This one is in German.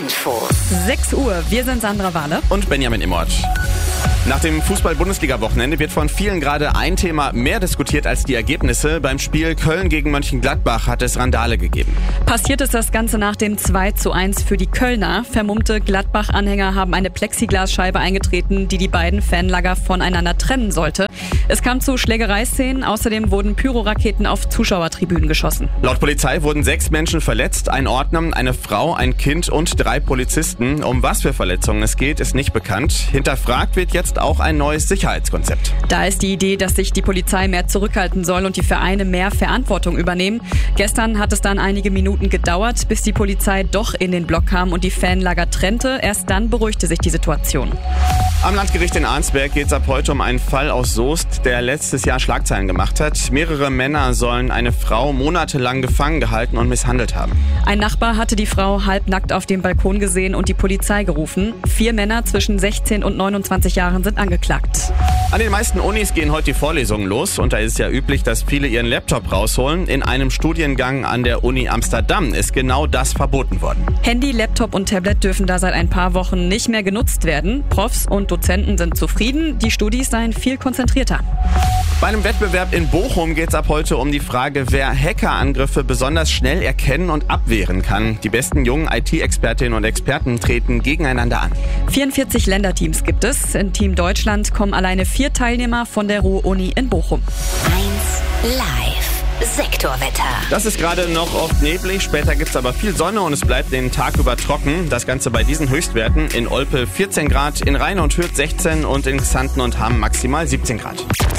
Infos. 6 Uhr, wir sind Sandra Wahle und Benjamin Immort. Nach dem Fußball-Bundesliga-Wochenende wird von vielen gerade ein Thema mehr diskutiert als die Ergebnisse. Beim Spiel Köln gegen Mönchengladbach hat es Randale gegeben. Passiert ist das Ganze nach dem 2:1 für die Kölner. Vermummte Gladbach-Anhänger haben eine Plexiglasscheibe eingetreten, die die beiden Fanlager voneinander trennen sollte. Es kam zu Schlägereiszenen, außerdem wurden Pyroraketen auf Zuschauertribünen geschossen. Laut Polizei wurden 6 Menschen verletzt, ein Ordner, eine Frau, ein Kind und 3 Polizisten. Um was für Verletzungen es geht, ist nicht bekannt. Hinterfragt wird jetzt auch ein neues Sicherheitskonzept. Da ist die Idee, dass sich die Polizei mehr zurückhalten soll und die Vereine mehr Verantwortung übernehmen. Gestern hat es dann einige Minuten gedauert, bis die Polizei doch in den Block kam und die Fanlager trennte. Erst dann beruhigte sich die Situation. Am Landgericht in Arnsberg geht es ab heute um einen Fall aus Soest, der letztes Jahr Schlagzeilen gemacht hat. Mehrere Männer sollen eine Frau monatelang gefangen gehalten und misshandelt haben. Ein Nachbar hatte die Frau halbnackt auf dem Balkon gesehen und die Polizei gerufen. 4 Männer zwischen 16 und 29 Jahren sind angeklagt. An den meisten Unis gehen heute die Vorlesungen los und da ist es ja üblich, dass viele ihren Laptop rausholen. In einem Studiengang an der Uni Amsterdam ist genau das verboten worden. Handy, Laptop und Tablet dürfen da seit ein paar Wochen nicht mehr genutzt werden. Profs und Dozenten sind zufrieden, die Studis seien viel konzentrierter. Bei einem Wettbewerb in Bochum geht es ab heute um die Frage, wer Hackerangriffe besonders schnell erkennen und abwehren kann. Die besten jungen IT-Expertinnen und Experten treten gegeneinander an. 44 Länderteams gibt es. In Team Deutschland kommen alleine 4 Teilnehmer von der Ruhr-Uni in Bochum. 1 Live. Sektorwetter. Das ist gerade noch oft neblig, später gibt es aber viel Sonne und es bleibt den Tag über trocken. Das Ganze bei diesen Höchstwerten: in Olpe 14 Grad, in Rheine und Hürth 16 und in Xanten und Hamm maximal 17 Grad.